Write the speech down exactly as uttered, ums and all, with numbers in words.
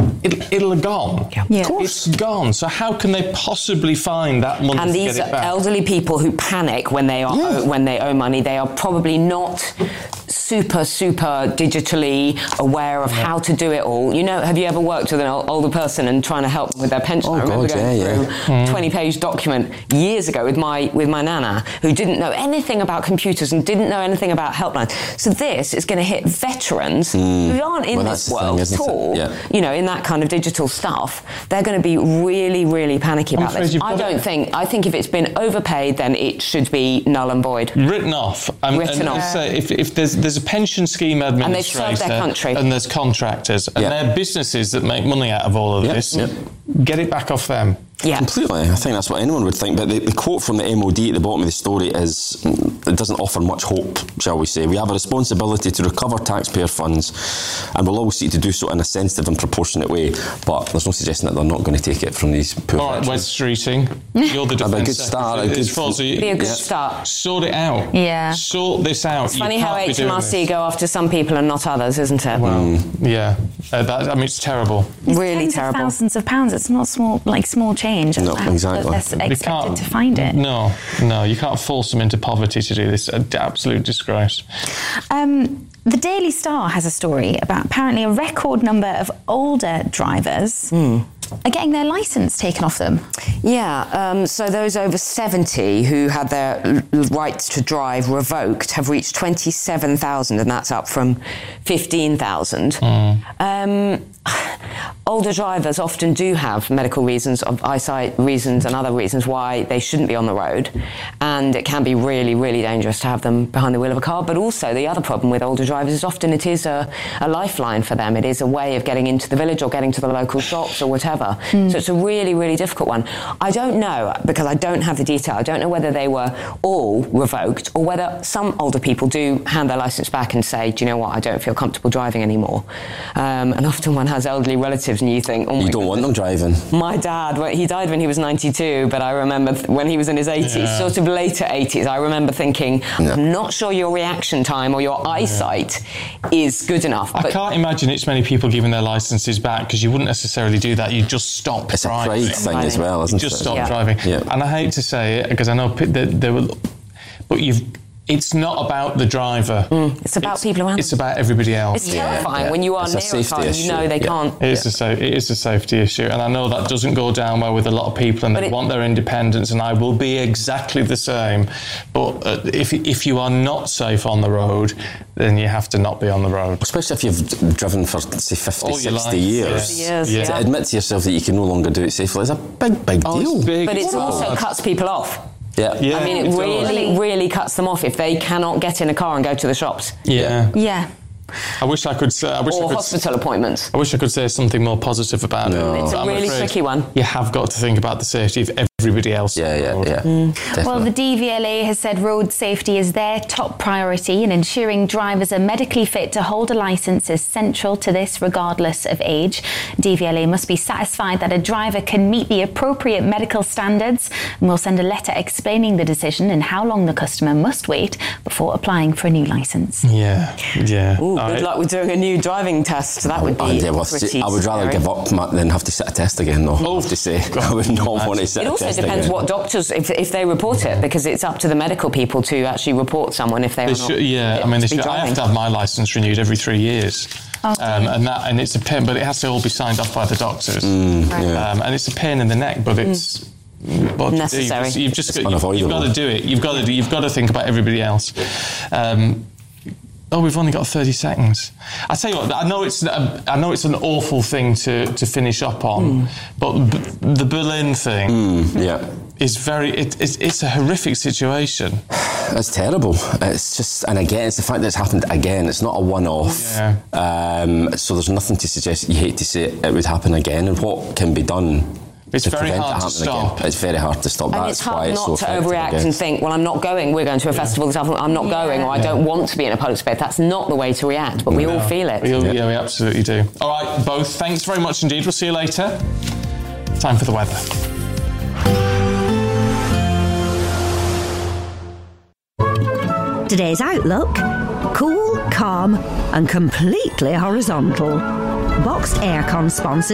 it, it'll have gone. Yeah. Yeah. Of course. It's gone. So how can they possibly find that money and to these get it back? elderly people who panic when they are yeah. owe, when they owe money, they are probably not super, super digitally aware of yeah. how to do it all. You know, have you ever worked with an older person and trying to help them with their pension? Oh, I remember God, going yeah, through yeah. a twenty-page document years ago with my with my nana, who didn't know anything about computers and didn't know anything about helplines. So this is going to hit veterans mm. who aren't in well, this world thing, at all, yeah. you know, in that kind of digital stuff. They're going to be really, really panicky about this. I don't think, I think if it's been overpaid, then it should be null and void. Written off. Um, Written and off. Say if, if there's there's a pension scheme administrator and they've served their country, and there's contractors, and yeah. there are businesses that make money out of all of yep. this, yep. get it back off them. Yeah. Completely. I think that's what anyone would think. But the, the quote from the M O D at the bottom of the story is, it doesn't offer much hope, shall we say. We have a responsibility to recover taxpayer funds, and we'll always seek to do so in a sensitive and proportionate way. But there's no suggestion that they're not going to take it from these poor All right, West Streeting, you're the defence a good start. A good, it's for, so you, be a good yeah. start. Sort it out. Yeah. Sort this out. It's you funny how H M R C go after some people and not others, isn't it? Well, mm. yeah. Uh, that, I mean, it's terrible. It's really tens terrible. Of thousands of pounds. It's not small, like small change. No, exactly. They're expected to find it. No, no, you can't force them into poverty to do this. An absolute disgrace. Um, the Daily Star has a story about apparently a record number of older drivers mm. are getting their licence taken off them. Yeah, um, so those over seventy who had their l- rights to drive revoked have reached twenty-seven thousand, and that's up from fifteen thousand. Mm. Um, older drivers often do have medical reasons, of eyesight reasons and other reasons why they shouldn't be on the road, and it can be really, really dangerous to have them behind the wheel of a car. But also the other problem with older drivers is often it is a, a lifeline for them. It is a way of getting into the village or getting to the local shops or whatever. Mm. So it's a really, really difficult one. I don't know, because I don't have the detail, I don't know whether they were all revoked or whether some older people do hand their licence back and say, do you know what, I don't feel comfortable driving anymore. Um, and often one has elderly relatives and you think, oh my You don't goodness. want them driving. My dad, well, he died when he was ninety-two, but I remember th- when he was in his eighties, yeah. sort of later eighties, I remember thinking, no. I'm not sure your reaction time or your eyesight yeah. is good enough. I but can't imagine it's many people giving their licences back, because you wouldn't necessarily do that. You just stop it's driving. It's a pride thing as well, isn't you it? Just stop yeah. driving. Yeah. And I hate to say it, because I know there, there were... But you've... It's not about the driver. Mm, it's about it's, people around. It's about everybody else. It's terrifying yeah, yeah. when you are it's near a, a car and you know they yeah. can't. It is, yeah. a, it is a safety issue, and I know that doesn't go down well with a lot of people, and but they it, want their independence, and I will be exactly the same. But uh, if if you are not safe on the road, then you have to not be on the road. Especially if you've driven for, say, fifty, all sixty years. years yeah. To admit to yourself that you can no longer do it safely is a big, big oh, deal. It's big. But it it's also hard. cuts people off. Yeah. yeah. I mean, it, it really, does. really cuts them off if they cannot get in a car and go to the shops. Yeah. Yeah. I wish I could say. I wish or I could, hospital appointments. I wish I could say something more positive about no. it. It's a I'm really afraid tricky one. You have got to think about the safety of everybody else. Yeah, yeah, yeah. Mm. Well, the D V L A has said road safety is their top priority, and ensuring drivers are medically fit to hold a licence is central to this, regardless of age. D V L A must be satisfied that a driver can meet the appropriate medical standards, and will send a letter explaining the decision and how long the customer must wait before applying for a new licence. Yeah, yeah. Ooh, All good right. luck with doing a new driving test. That would be Oh, yeah, well, pretty I would rather scary. give up than have to sit a test again, though. I have to say. I would not want to sit It a also test depends again. what doctors, if, if they report it, because it's up to the medical people to actually report someone if they're They not. should, yeah, fit I mean, they to be should, I have driving. to have my licence renewed every three years. Oh. Um, and that, and it's a pain, but it has to all be signed off by the doctors. Mm, Right. yeah. Um, and it's a pain in the neck, but it's what to do. Necessary. You've just It's got, you've, you've got unavoidable. to do it. You've got to do, you've got to think about everybody else. Um, Oh, we've only got thirty seconds. I tell you what, I know it's a, I know it's an awful thing to, to finish up on, mm. but b- the Berlin thing mm, yeah. is very. It, it's, it's a horrific situation. It's terrible. It's just, and again, it's the fact that it's happened again. It's not a one-off. Yeah. Um, so there's nothing to suggest. You hate to say it, it would happen again, and what can be done. It's to very prevent hard it to happening stop. Again. It's very hard to stop. And That's it's hard why it's not so to effective, overreact I guess. and think, well, I'm not going, we're going to a Yeah. festival this afternoon, I'm not Yeah. going, or I don't want to be in a public space. That's not the way to react, but we No. all feel it. We all, Yeah. yeah, we absolutely do. All right, both, thanks very much indeed. We'll see you later. Time for the weather. Today's outlook: cool, calm and completely horizontal. Boxed Aircon sponsors